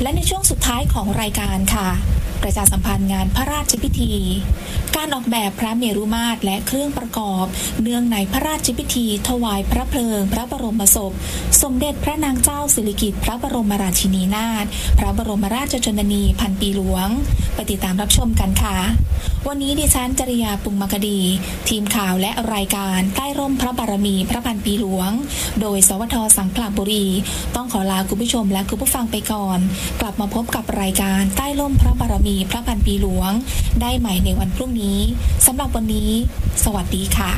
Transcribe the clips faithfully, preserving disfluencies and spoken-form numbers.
และในช่วงสุดท้ายของรายการค่ะประชาสัมพันธ์งานพระราชพิธีการออกแบบพระเมรุมาตรและเครื่องประกอบเนื่องในพระราชพิธีถวายพระเพลิงพระบรมศพสมเด็จพระนางเจ้าสิริกิติ์พระบรมราชินีนาถพระบรมราชชนนีพันปีหลวงไปติดตามรับชมกันค่ะวันนี้ดิฉันจริยาปุงมกดีทีมข่าวและรายการใต้ร่มพระบารมีพระพันปีหลวงโดยสวทสังขละบุรีต้องขอลาคุณผู้ชมและคุณผู้ฟังไปก่อนกลับมาพบกับรายการใต้ร่มพระบารมีพระพันปีหลวงได้ใหม่ในวันพรุ่งนี้สำหรับวันนี้สวัสดีค่ะ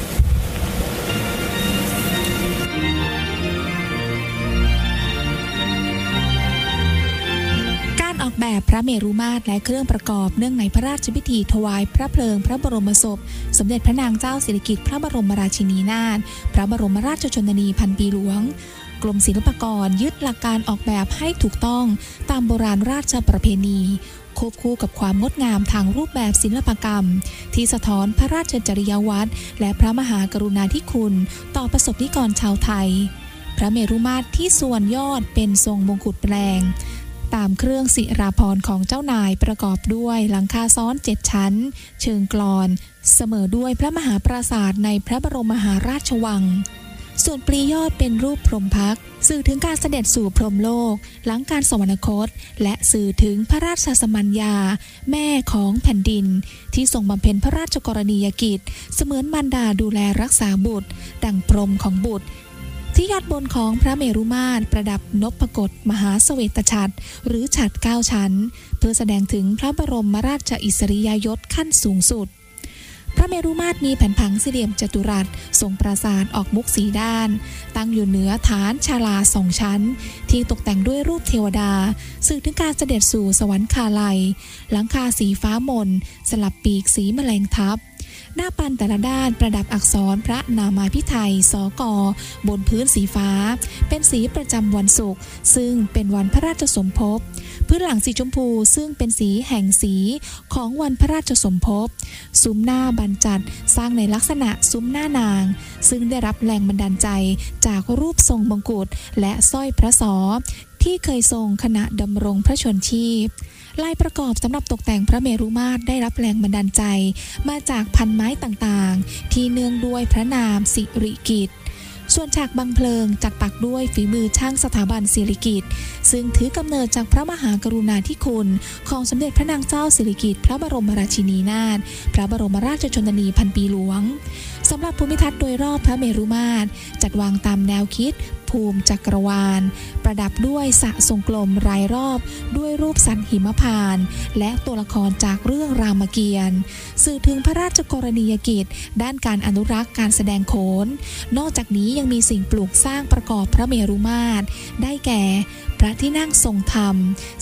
ออกแบบพระเมรุมาตรและเครื่องประกอบเนื่องในพระราชพิธีถวายพระเพลิงพระบรมศพสมเด็จพระนางเจ้าสิริกิติ์พระบรมราชินีนาถพระบรมราชชนนีพันปีหลวงกรมศิลปากรยึดหลักการออกแบบให้ถูกต้องตามโบราณราชประเพณีควบคู่กับความงดงามทางรูปแบบศิลปกรรมที่สะท้อนพระราชจริยวัตรและพระมหากรุณาธิคุณต่อประสบนิกรชาวไทยพระเมรุมาตรที่ส่วนยอดเป็นทรงมงกุฎแปลงตามเครื่องศิราภรณ์ของเจ้านายประกอบด้วยหลังคาซ้อนเจ็ดชั้นเชิงกลอนเสมอด้วยพระมหาปราสาทในพระบรมมหาราชวังส่วนปลียอดเป็นรูปพรหมพักตร์สื่อถึงการเสด็จสู่พรหมโลกหลังการสวรรคตและสื่อถึงพระราชสมัญญาแม่ของแผ่นดินที่ทรงบำเพ็ญพระราชกรณียกิจเสมือนมารดาดูแลรักษาบุตรดั่งพรหมของบุตรที่ยอดบนของพระเมรุมาตรประดับนพกตมหาเสวตฉัตรหรือฉัตรเก้าชั้นเพื่อแสดงถึงพระบรมราชอิสริยยศขั้นสูงสุดพระเมรุมาตรมีแผ่นผังสี่เหลี่ยมจัตุรัสทรงปราสาทออกมุกสีด้านตั้งอยู่เหนือฐานชาลาสองชั้นที่ตกแต่งด้วยรูปเทวดาสื่อถึงการเสด็จสู่สวรรคาลัยหลังคาสีฟ้ามนสลับปีกสีแมลงทับหน้าปันแต่ละด้านประดับอักษรพระนามาภิไธยสกบนพื้นสีฟ้าเป็นสีประจำวันศุกร์ซึ่งเป็นวันพระราชสมภพพื้นหลังสีชมพูซึ่งเป็นสีแห่งสีของวันพระราชสมภพซุ้มหน้าบรรจัดสร้างในลักษณะซุ้มหน้านางซึ่งได้รับแรงบันดาลใจจากรูปทรงมงกุฎและสร้อยพระศรที่เคยทรงขณะดำรงพระชนชีพลายประกอบสำหรับตกแต่งพระเมรุมาตรได้รับแรงบันดาลใจมาจากพันไม้ต่างๆที่เนื่องด้วยพระนามสิริกิติ์ส่วนฉากบังเพลิงจัดปักด้วยฝีมือช่างสถาบันสิริกิติ์ซึ่งถือกำเนิดจากพระมหากรุณาธิคุณของสมเด็จพระนางเจ้าสิริกิติ์พระบรมราชินีนาถพระบรมราชชนนีพันปีหลวงสำหรับภูมิทัศน์โดยรอบพระเมรุมาตรจัดวางตามแนวคิดภูมิจักรวาลประดับด้วยสระทรงกลมรายรอบด้วยรูปสัตว์หิมพานต์และตัวละครจากเรื่องรามเกียรติ์สื่อถึงพระราชกรณียกิจด้านการอนุรักษ์การแสดงโขนนอกจากนี้ยังมีสิ่งปลูกสร้างประกอบพระเมรุมาตรได้แก่พระที่นั่งทรงธรรม